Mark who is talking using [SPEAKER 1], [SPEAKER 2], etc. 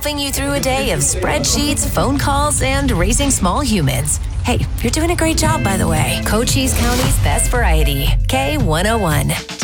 [SPEAKER 1] helping you through a day of spreadsheets, phone calls, and raising small humans. Hey, you're doing a great job, by the way. Cochise County's best variety, K101.